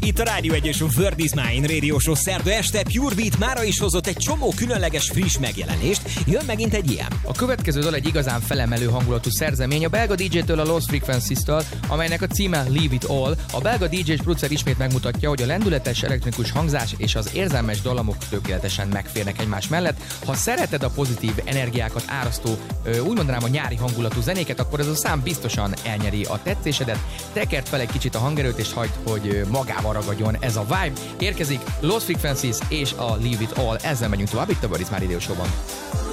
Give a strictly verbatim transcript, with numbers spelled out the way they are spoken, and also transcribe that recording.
Itt a Rádió egy és a Word is Mine Radio Show szerda este. Pure Beat mára is hozott egy csomó különleges friss megjelenést. Jön megint egy ilyen. A következő dal egy igazán felemelő hangulatú szerzemény a belga dé dzsé-től, a Lost Frequencies-től, amelynek a címe Leave It All. A belga dé dzsé és producer ismét megmutatja, hogy a lendületes elektronikus hangzás és az érzelmes dallamok tökéletesen megférnek egymás mellett. Ha szereted a pozitív energiákat árasztó, úgy mondanám a nyári hangulatú zenéket, akkor ez a szám biztosan elnyeri a tetszésedet. Tekerd fel egy kicsit a hangerőt és hagyd, hogy magával ragadjon ez a vibe. Érkezik Lost Frequencies és a Leave It All. Ezzel megyünk tovább itt a Word is Mine Radio Show-ban.